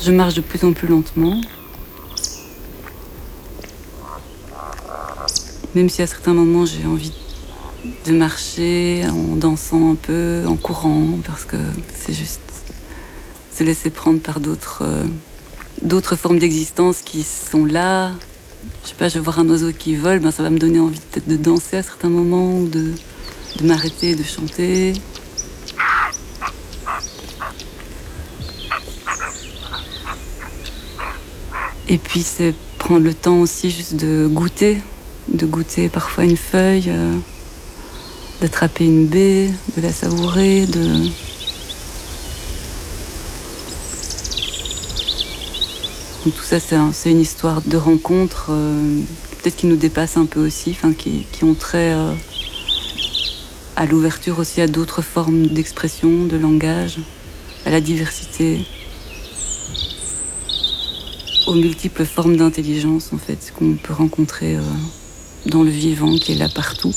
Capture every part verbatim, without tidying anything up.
Je marche de plus en plus lentement. Même si à certains moments j'ai envie de marcher en dansant un peu, en courant, parce que c'est juste se laisser prendre par d'autres, euh, d'autres formes d'existence qui sont là. Je sais pas, je vais voir un oiseau qui vole, ben ça va me donner envie peut-être de danser à certains moments, ou de, de m'arrêter et de chanter. Et puis c'est prendre le temps aussi juste de goûter, de goûter parfois une feuille, euh, d'attraper une baie, de la savourer, de... Donc tout ça, c'est, un, c'est une histoire de rencontres, euh, peut-être qui nous dépassent un peu aussi, enfin, qui, qui ont trait euh, à l'ouverture aussi à d'autres formes d'expression, de langage, à la diversité, aux multiples formes d'intelligence, en fait, qu'on peut rencontrer euh, dans le vivant qui est là partout.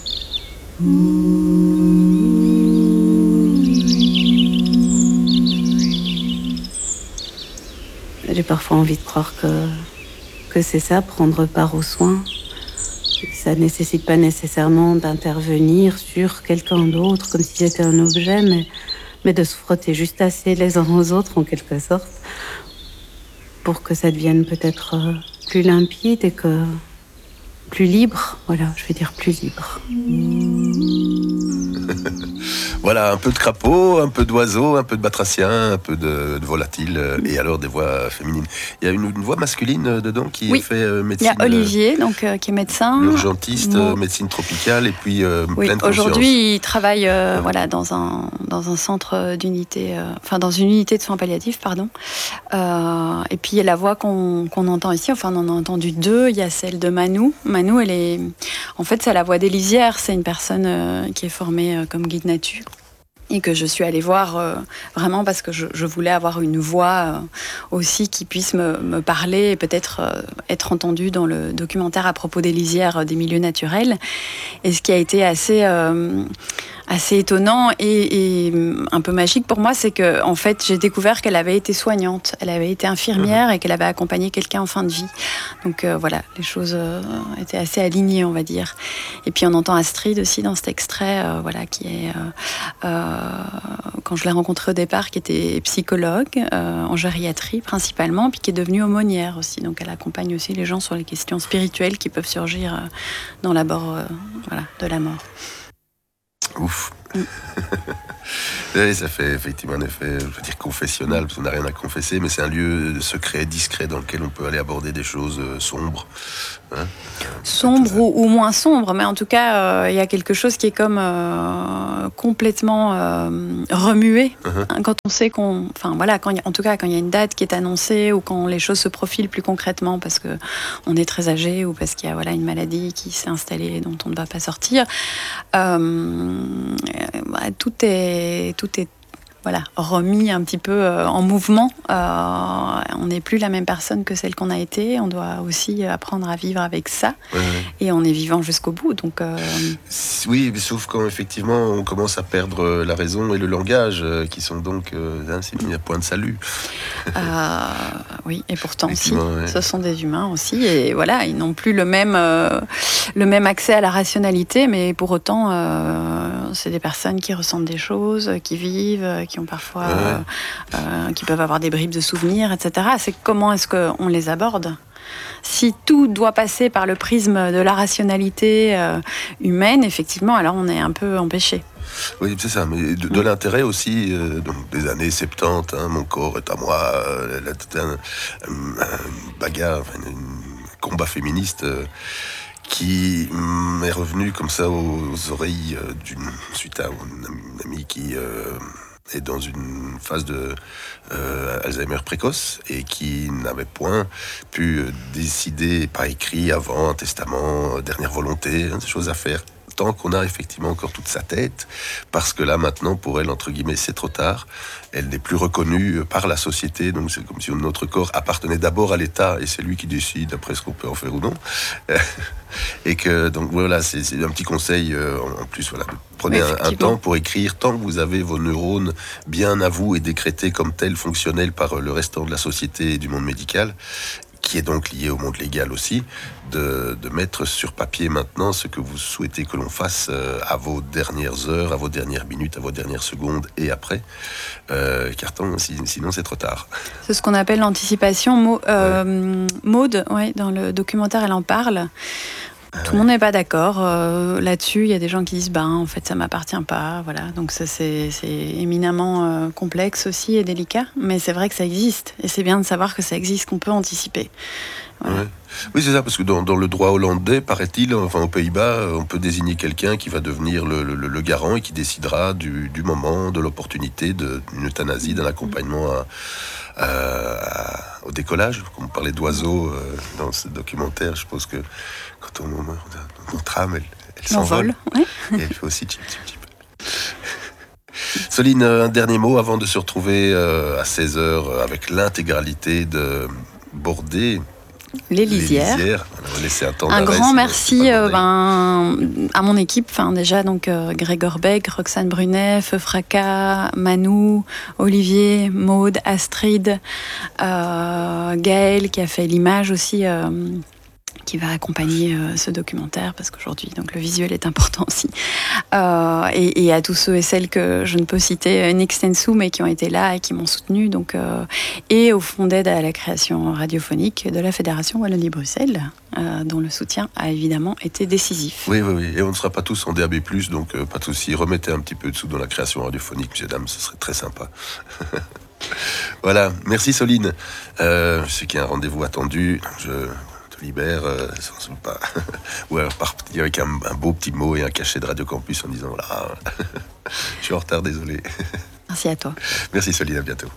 J'ai parfois envie de croire que, que c'est ça, prendre part aux soins. Ça ne nécessite pas nécessairement d'intervenir sur quelqu'un d'autre, comme si c'était un objet, mais, mais de se frotter juste assez les uns aux autres, en quelque sorte, pour que ça devienne peut-être plus limpide et que plus libre. Voilà, je vais dire plus libre. Voilà, un peu de crapaud, un peu d'oiseau, un peu de batracien, un peu de, de volatile, et alors des voix féminines. Il y a une, une voix masculine dedans qui oui. fait euh, médecine. Il y a Olivier, donc, euh, qui est médecin. L'urgentiste, Mo... médecine tropicale, et puis euh, oui, pleine conscience. Aujourd'hui, il travaille euh, ouais. voilà, dans, un, dans un centre d'unité, euh, enfin dans une unité de soins palliatifs, pardon. Euh, et puis il y a la voix qu'on, qu'on entend ici, enfin on en a entendu deux. Il y a celle de Manou. Manou, elle est, en fait, c'est la voix des lisières. C'est une personne euh, qui est formée euh, comme guide nature. Et que je suis allée voir euh, vraiment parce que je, je voulais avoir une voix euh, aussi qui puisse me, me parler et peut-être euh, être entendue dans le documentaire à propos des lisières euh, des milieux naturels. Et ce qui a été assez... Euh, assez étonnant et, et un peu magique pour moi, c'est que en fait, j'ai découvert qu'elle avait été soignante, elle avait été infirmière mmh. et qu'elle avait accompagné quelqu'un en fin de vie. Donc euh, voilà, les choses euh, étaient assez alignées, on va dire. Et puis on entend Astrid aussi dans cet extrait, euh, voilà, qui est euh, euh, quand je l'ai rencontrée au départ, qui était psychologue euh, en gériatrie principalement, puis qui est devenue aumônière aussi. Donc elle accompagne aussi les gens sur les questions spirituelles qui peuvent surgir euh, dans l'abord euh, voilà, de la mort. Ouf. Mm. Oui, ça fait effectivement un effet, je veux dire confessionnal, parce qu'on n'a rien à confesser, mais c'est un lieu secret, discret, dans lequel on peut aller aborder des choses euh, sombres. Hein, sombres ou, ou moins sombres, mais en tout cas, il euh, y a quelque chose qui est comme euh, complètement euh, remué. Uh-huh. Hein, quand on sait qu'on... Enfin voilà, quand y a, en tout cas, quand il y a une date qui est annoncée ou quand les choses se profilent plus concrètement parce qu'on est très âgé ou parce qu'il y a voilà, une maladie qui s'est installée et dont on ne va pas sortir, euh, bah, tout est... Tout est voilà, remis un petit peu euh, en mouvement. Euh, on n'est plus la même personne que celle qu'on a été. On doit aussi apprendre à vivre avec ça. Ouais, ouais. Et on est vivant jusqu'au bout. Donc, euh... oui, sauf quand effectivement on commence à perdre la raison et le langage, euh, qui sont donc euh, hein, c'est mis à point de salut. Euh, oui, et pourtant si, ouais. ce sont des humains aussi. Et voilà, ils n'ont plus le même, euh, le même accès à la rationalité, mais pour autant, euh, c'est des personnes qui ressentent des choses, qui vivent, qui ont parfois, ouais. euh, euh, qui peuvent avoir des bribes de souvenirs, et cetera. C'est comment est-ce qu'on les aborde ? Si tout doit passer par le prisme de la rationalité euh, humaine, effectivement, alors on est un peu empêché. Oui, c'est ça, mais de, de l'intérêt aussi, euh, donc des années soixante-dix, hein, mon corps est à moi, euh, là, tout un, un, un bagarre, enfin, un combat féministe euh, qui m'est revenu comme ça aux, aux oreilles euh, d'une, suite à une, une amie qui... Euh, est dans une phase de euh, Alzheimer précoce et qui n'avait point pu décider par écrit avant un testament, dernière volonté, hein, des choses à faire tant qu'on a effectivement encore toute sa tête, parce que là maintenant pour elle, entre guillemets, c'est trop tard. Elle n'est plus reconnue par la société, donc c'est comme si notre corps appartenait d'abord à l'État et c'est lui qui décide après ce qu'on peut en faire ou non. Et que donc voilà, c'est, c'est un petit conseil euh, en plus, voilà, prenez un, un temps pour écrire tant que vous avez vos neurones bien à vous et décrétés comme tels fonctionnels par le restant de la société et du monde médical, qui est donc lié au monde légal aussi, de, de mettre sur papier maintenant ce que vous souhaitez que l'on fasse euh, à vos dernières heures, à vos dernières minutes, à vos dernières secondes et après, euh, car tant, si, sinon c'est trop tard. C'est ce qu'on appelle l'anticipation. Mo- euh, ouais. Maud, ouais, dans le documentaire, elle en parle. Tout le monde n'est pas d'accord euh, là-dessus. Il y a des gens qui disent, ben, en fait, ça m'appartient pas. Voilà. Donc ça, c'est, c'est éminemment euh, complexe aussi et délicat. Mais c'est vrai que ça existe. Et c'est bien de savoir que ça existe, qu'on peut anticiper. Voilà. Ouais. Oui, c'est ça, parce que dans, dans le droit hollandais, paraît-il, enfin aux Pays-Bas, on peut désigner quelqu'un qui va devenir le, le, le garant et qui décidera du, du moment, de l'opportunité d'une euthanasie, d'un accompagnement à, à, à, au décollage. Comme on parlait d'oiseaux euh, dans ce documentaire, je suppose que quand on, on, notre âme, elle, elle s'envole. Ouais. Et elle fait aussi chip, chip, chip. Soline, un dernier mot avant de se retrouver euh, à seize heures avec l'intégralité de Bordée. Les lisières. Les lisières. On va laisser un temps un d'arrêt, grand sinon merci euh, ben, à mon équipe, enfin, déjà donc, euh, Grégoire Beck, Roxane Brunet, Feu Fracas, Manou, Olivier, Maude, Astrid, euh, Gaël qui a fait l'image aussi, euh, qui va accompagner euh, ce documentaire, parce qu'aujourd'hui donc, le visuel est important aussi. Euh, et, et à tous ceux et celles que je ne peux citer in extenso, mais qui ont été là et qui m'ont soutenu. Donc, euh, et au Fonds d'aide à la création radiophonique de la Fédération Wallonie-Bruxelles, euh, dont le soutien a évidemment été décisif. Oui, oui, oui. Et on ne sera pas tous en D A B plus, donc euh, pas de souci. Remettez un petit peu de sous dans la création radiophonique, messieurs, dames, ce serait très sympa. Voilà, merci Soline. Euh, je sais qu'il y a un rendez-vous attendu. Je... libère euh, sans pas ou alors partir avec un, un beau petit mot et un cachet de Radio Campus en disant voilà, je suis en retard, désolé. Merci à toi. Merci Soline, à bientôt.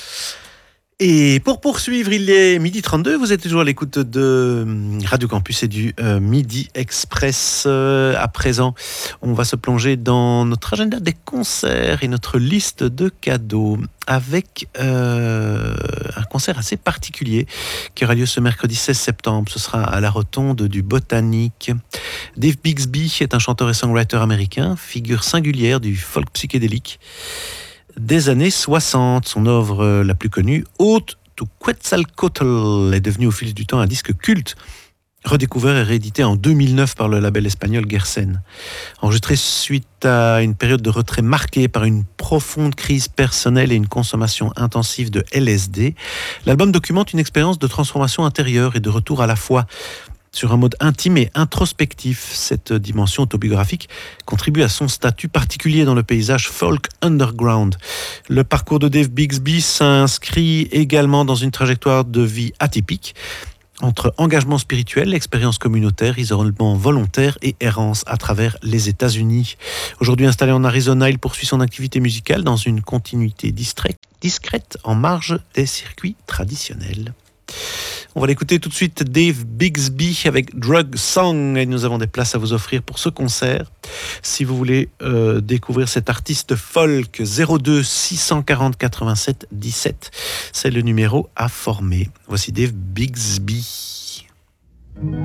Et pour poursuivre, il est midi trente-deux, vous êtes toujours à l'écoute de Radio Campus et du euh, Midi Express. Euh, à présent, on va se plonger dans notre agenda des concerts et notre liste de cadeaux avec euh, un concert assez particulier qui aura lieu ce mercredi seize septembre. Ce sera à la Rotonde du Botanique. Dave Bixby est un chanteur et songwriter américain, figure singulière du folk psychédélique des années soixante. Son œuvre la plus connue, Ode to Quetzalcoatl, est devenue au fil du temps un disque culte, redécouvert et réédité en deux mille neuf par le label espagnol Gersen. Enregistré suite à une période de retrait marquée par une profonde crise personnelle et une consommation intensive de L S D, l'album documente une expérience de transformation intérieure et de retour à la foi sur un mode intime et introspectif. Cette dimension autobiographique contribue à son statut particulier dans le paysage folk underground. Le parcours de Dave Bixby s'inscrit également dans une trajectoire de vie atypique, entre engagement spirituel, expérience communautaire, isolement volontaire et errance à travers les États-Unis. Aujourd'hui installé en Arizona, il poursuit son activité musicale dans une continuité discrète en marge des circuits traditionnels. On va l'écouter tout de suite, Dave Bixby avec Drug Song, et nous avons des places à vous offrir pour ce concert. Si vous voulez euh, découvrir cet artiste folk, zéro deux six cent quarante quatre-vingt-sept dix-sept, c'est le numéro à former. Voici Dave Bixby.